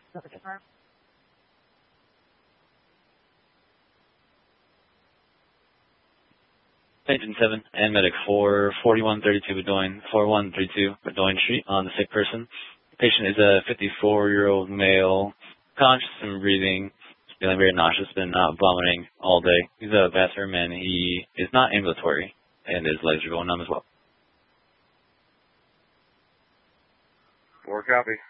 Agent 7 and Medic 4, 4132 Bedoin, 4132 Bedoin Street on the sick person. The patient is a 54-year-old male, conscious and breathing, feeling very nauseous, been not vomiting all day. He's a vascular man. He is not ambulatory, and his legs are going numb as well. 4 copy.